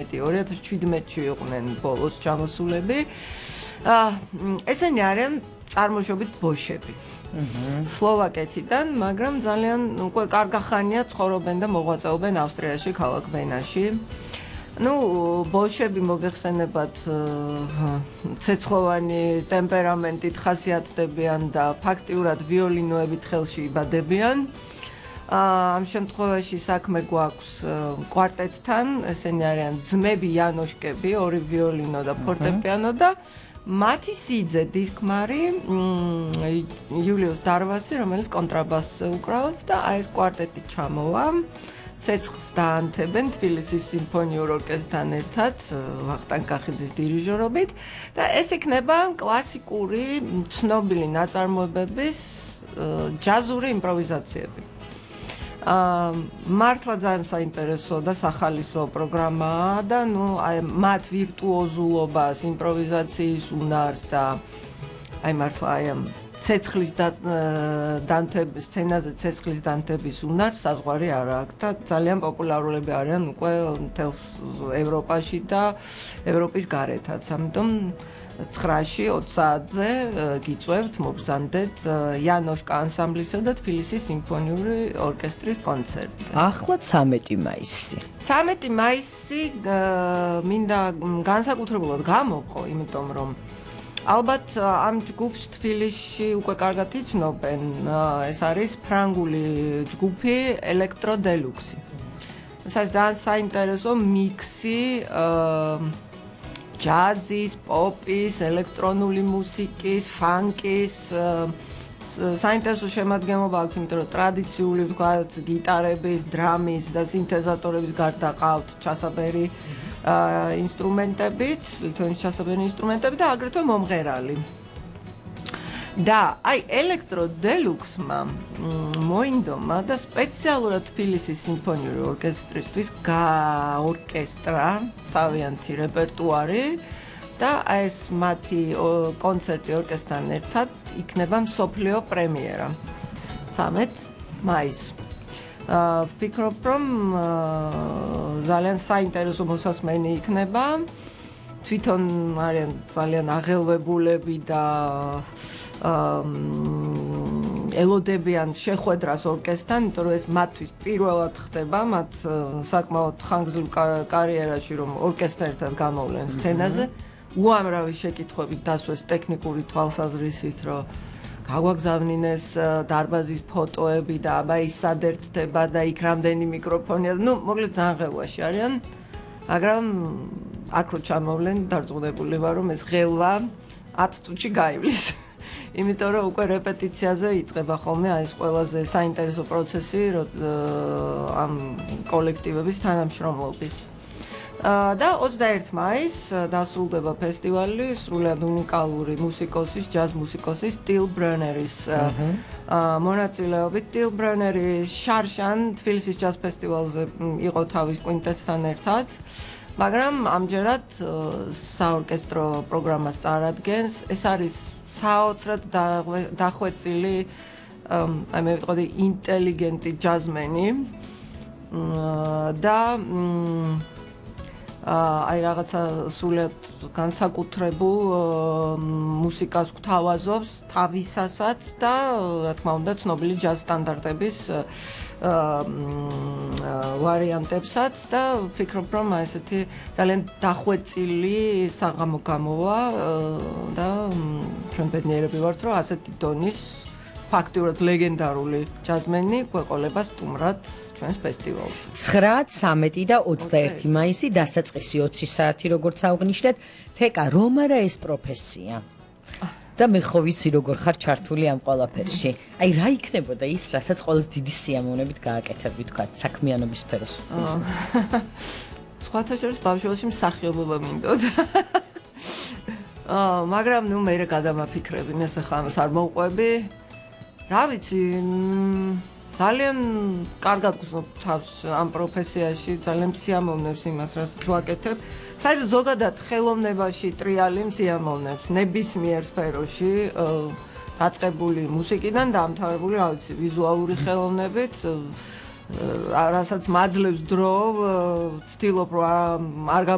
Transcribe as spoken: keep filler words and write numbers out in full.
ათმეტი ორი ათას შვიდმეტში იყვნენ ბოლოს ჩამოსულები. ესენი არიან წარმოშობით ბოშები. სლოვაკეთიდან, მაგრამ ძალიან უკვე კარგი ხანია ცხოვრობენ და მოღვაწეობენ ავსტრიაში, ქალაქ ვენაში. Ну, ბოშები მოგეხსენებათ ცეცხლოვანი ტემპერამენტით ხასიათდებიან და ფაქტიურად ვიოლინოებით ხელში იბადებიან. ამ შემთხვევაში საქმე გვაქვს კვარტეტთან, ესენი არიან ძმები იანოშკები, ორი ვიოლინო და ფორტეპიანო და მათი სიძე დისკმარი იულიუს დარვასი, რომელიც კონტრაბასზე უკრავს და აი ეს კვარტეტი ჩამოვა. ცეცხლს დაანთებენ თბილისის სიმფონიურ ორკესტრთან ერთად, ვახტანგ კახიძის დირიჟორობით და ეს იქნება კლასიკური ცნობილი ნაწარმოებების ჯაზური იმპროვიზაციები. მართლა ძალიან საინტერესო და სახალისო პროგრამაა და ნუ აი მათ ვირტუოზულობას, იმპროვიზაციის უნარს და აი მართლა აი ამ ცეცხლის დანთების სცენაზე ცეცხლის დანთების უნარს საზღვარი არ აქვს და ძალიან პოპულარულები არიან უკვე მთელ ევროპაში და ევროპის გარეთაც. ამიტომ ცხრაში ოცი საათზე გიწევთ მობრძანდეთ იანოშკა ანსამბლისა და თბილისის სიმფონიური ორკესტრის კონცერტზე. ახლა ცამეტი მაისი. ცამეტი მაისი მინდა განსაკუთრებულად გამოვყო, იმიტომ რომ ალბათ ამ ჯგუფს თბილისში უკვე კარგად იცნობენ. ეს არის ფრანგული ჯგუფი ელექტრო დელუქსი. ეს არის ძალიან საინტერესო მიქსი ჯაზის, პოპის, ელექტრონული მუსიკის, ფანკის საინტერესო შემადგენლობა აქვს, იმიტომ რომ ტრადიციული ვთქვათ გიტარების, დრამის და სინთეზატორების გარდა ყავთ ჩასაბერი ინსტრუმენტებიც, ლითონის ჩასაბერი ინსტრუმენტები და აგრეთვე მომღერალი. და აი ელექტრო დელუქსმა მოინდომა და სპეციალურად თბილისის სიმფონიური ორკესტრისთვის გაორკესტრა თავიანთი რეპერტუარი და ეს მათი კონცერტი ორკესტრთან ერთად იქნება მსოფლიო პრემიერა ცამეტი მაისს. ვფიქრობ, რომ ძალიან საინტერესო მოსასმენი იქნება. თვითონ არიან ძალიან აღელვებულები და ელოდებიან შეხვედრას ორკესტრთან, იმიტომ რომ ეს მათთვის პირველად ხდება, მათ საკმაოდ ხანგრძლივ კარიერაში, რომ ორკესტრთან გამოვლენ სცენაზე. უამრავი შეკითხვებით დასვეს ტექნიკური თვალსაზრისით, რომ გაგვაგზავნინეს დარბაზის ფოტოები და აბა ის სად ერთდება და იქ რამდენი მიკროფონია. ნუ, მოკლედ ძალიან ღელვაში არიან, მაგრამ აქ რო ჩამოვლენ, დარწმუნებული ვარ, რომ ეს ღელვა ათ წუთში გაივლის. იმიტომ რომ უკვე რეპეტიციაზე იწყება ხოლმე აი ეს ყველაზე საინტერესო პროცესი ამ კოლექტივების თანამშრომლობის. და ოცდაერთი მაისს დასრულდება ფესტივალი სრულიად უნიკალური მუსიკოსის, ჯაზ მუსიკოსის ტილ ბრენერის მონაწილეობით. ტილ ბრენერი შარშან თბილისის ჯაზ ფესტივალზე იყო თავის კვინტეტთან ერთად, მაგრამ ამჯერად საორკესტრო პროგრამას წარადგენს. ეს არის საოცრად დახვეწილი, აი მე ვიტყოდი ინტელიგენტი ჯაზმენი და აი რაღაცა სულად განსაკუთრებულ მუსიკას გვთავაზობს თავისასაც და რა თქმა უნდა ცნობილი ჯაზ სტანდარტების ვარიანტებსაც და ვფიქრობ, რომ აი ესეთი ძალიან დახვეწილი საღამო გამოვა და ჩვენ ბედნიერები ვართ, რომ ასეთი დონის ფაქტიურად ლეგენდარული ჯაზმენი გვეყოლება სტუმრად ჩვენს ფესტივალზე. ცხრა, ცამეტი და ოცდაერთი მაისი დასაწყისი ოცი საათი როგორც აღნიშნეთ. თეკა, რომ არა ეს პროფესია? და მე ხო ვიცი როგორ ხარ ჩართული ამ ყველაფერში. აი რა იქნებოდა ის, რასაც ყველაზე დიდი სიამოვნებით გააკეთებდი, თქვათ, საქმიანობის სფეროს? სხვათა შორის ბავშვობაში მსახიობობა მინდოდა. აა, მაგრამ ნუ მე გადამაფიქრებინ, ეს ახლა ამას არ მოვყვები. რა ვიცი, ძალიან კარგად გრძნობ თავს ამ პროფესიაში, ძალიან მსიამოვნებს იმას, რასაც ვაკეთებ. საერთოდ ზოგადად ხელოვნებაში ტრიალი მსიამოვნებს ნებისმიერ სფეროში, დაწყებული მუსიკიდან დამთავრებული, რა ვიცი, ვიზუალური ხელოვნებით, რასაც მაძლევს დრო, ვცდილობ რომ არ